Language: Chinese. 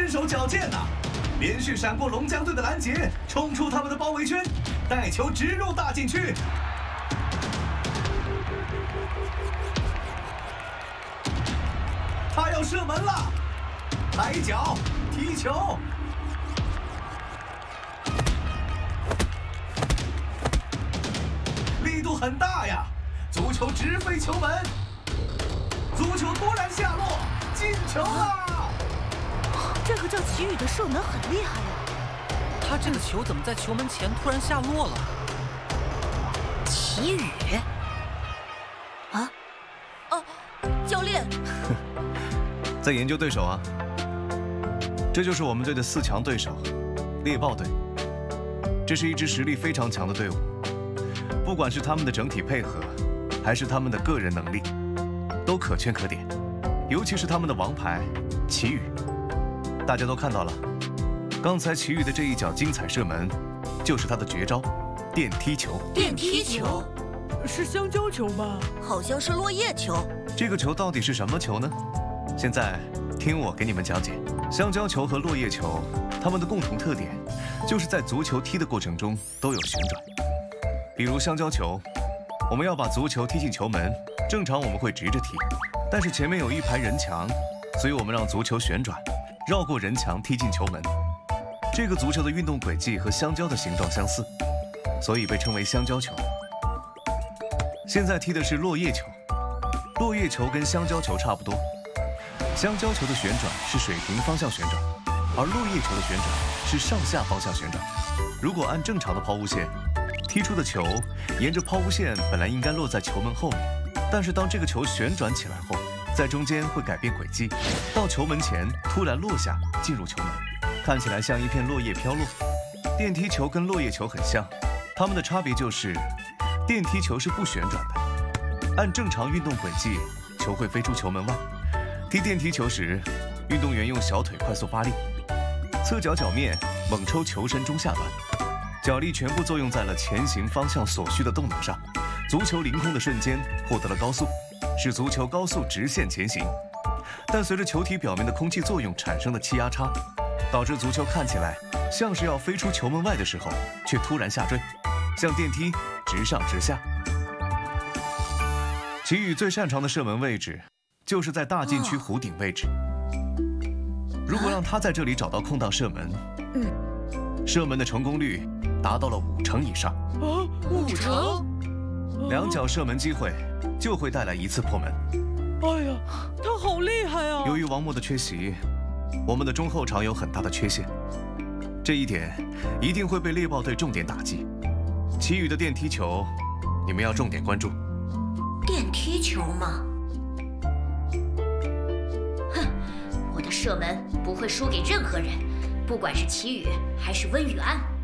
身手矫健呐，连续闪过龙江队的拦截，冲出他们的包围圈，带球直入大禁区。他要射门了，抬脚踢球。力度很大呀，足球直飞球门，足球突然下落，进球了！ 这个叫齐宇的射门很厉害呀。 他这个球怎么在球门前突然下落了？ 齐宇？啊？哦，教练。 在研究对手啊。这就是我们队的4强对手，猎豹队。这是一支实力非常强的队伍。不管是他们的整体配合，还是他们的个人能力，都可圈可点。尤其是他们的王牌齐宇，大家都看到了，刚才齐宇的这一脚精彩射门，就是他的绝招——电梯球。 电梯球？ 是香蕉球吧？ 好像是落叶球。 这个球到底是什么球呢？现在听我给你们讲解。香蕉球和落叶球，它们的共同特点，就是在足球踢的过程中都有旋转。比如香蕉球，我们要把足球踢进球门，正常我们会直着踢，但是前面有一排人墙，所以我们让足球旋转，绕过人墙踢进球门。这个足球的运动轨迹和香蕉的形状相似，所以被称为香蕉球。现在踢的是落叶球，落叶球跟香蕉球差不多，香蕉球的旋转是水平方向旋转，而落叶球的旋转是上下方向旋转。如果按正常的抛物线，踢出的球沿着抛物线本来应该落在球门后面，但是当这个球旋转起来后，在中间会改变轨迹，到球门前突然落下，进入球门，看起来像一片落叶飘落。电梯球跟落叶球很像，它们的差别就是电梯球是不旋转的，按正常运动轨迹，球会飞出球门外。踢电梯球时，运动员用小腿快速发力，侧脚脚面猛抽球身中下段，脚力全部作用在了前行方向所需的动能上，足球凌空的瞬间获得了高速，使足球高速直线前行。但随着球体表面的空气作用产生的气压差，导致足球看起来像是要飞出球门外的时候，却突然下坠，像电梯直上直下。齐宇最擅长的射门位置就是在大禁区弧顶位置。如果让他在这里找到空档射门，射门的成功率达到了50%以上。 50% ？2脚射门机会就会带来1次破门。 哎呀，他好厉害啊！ 由于王默的缺席，我们的中后场有很大的缺陷，这一点一定会被猎豹队重点打击。齐宇的电梯球，你们要重点关注。 电梯球吗？哼，我的射门不会输给任何人，不管是齐宇还是温雨安。